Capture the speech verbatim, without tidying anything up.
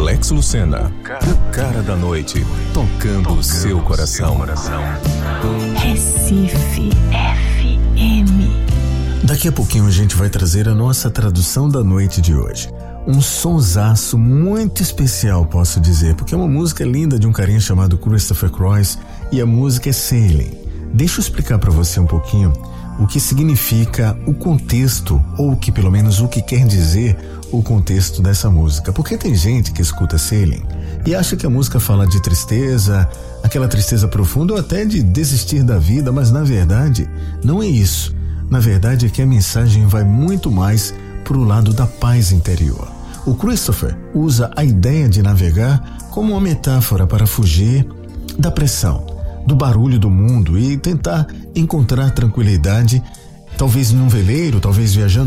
Alex Lucena, o cara da noite, tocando o seu coração. Recife F M. Daqui a pouquinho a gente vai trazer a nossa tradução da noite de hoje. Um sonsaço muito especial, posso dizer, porque é uma música linda de um carinha chamado Christopher Cross e a música é Sailing. Deixa eu explicar para você um pouquinho o que significa o contexto, ou que pelo menos o que quer dizer o contexto dessa música. Porque tem gente que escuta Sailing e acha que a música fala de tristeza, aquela tristeza profunda ou até de desistir da vida, mas na verdade não é isso. Na verdade é que a mensagem vai muito mais para o lado da paz interior. O Christopher usa a ideia de navegar como uma metáfora para fugir da pressão, do barulho do mundo e tentar encontrar tranquilidade, talvez num veleiro, talvez viajando